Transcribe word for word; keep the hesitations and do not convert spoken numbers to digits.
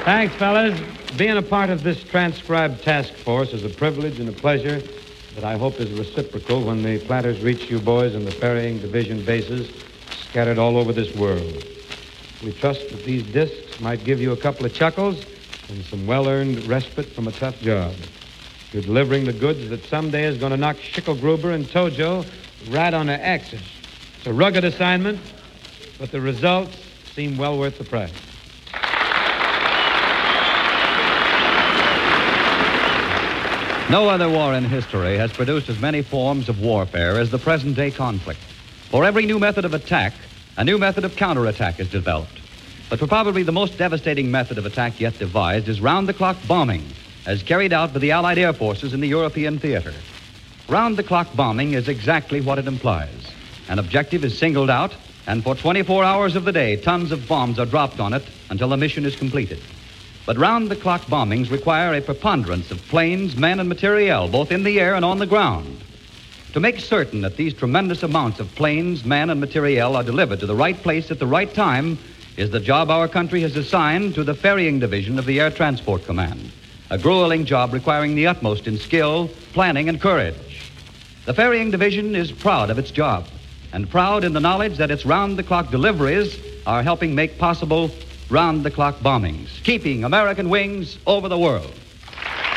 Thanks, fellas. Being a part of this transcribed task force is a privilege and a pleasure that I hope is reciprocal when the platters reach you boys in the ferrying division bases scattered all over this world. We trust that these discs might give you a couple of chuckles and some well-earned respite from a tough job. You're delivering the goods that someday is going to knock Schicklgruber and Tojo right on their axes. It's a rugged assignment, but the results seem well worth the price. No other war in history has produced as many forms of warfare as the present-day conflict. For every new method of attack, a new method of counterattack is developed. But for probably the most devastating method of attack yet devised is round-the-clock bombing, as carried out by the Allied air forces in the European theater. Round-the-clock bombing is exactly what it implies. An objective is singled out, and for twenty-four hours of the day, tons of bombs are dropped on it until the mission is completed. But round-the-clock bombings require a preponderance of planes, men, and materiel, both in the air and on the ground. To make certain that these tremendous amounts of planes, men, and materiel are delivered to the right place at the right time is the job our country has assigned to the Ferrying Division of the Air Transport Command, a grueling job requiring the utmost in skill, planning, and courage. The Ferrying Division is proud of its job, and proud in the knowledge that its round-the-clock deliveries are helping make possible round-the-clock bombings, keeping American wings over the world.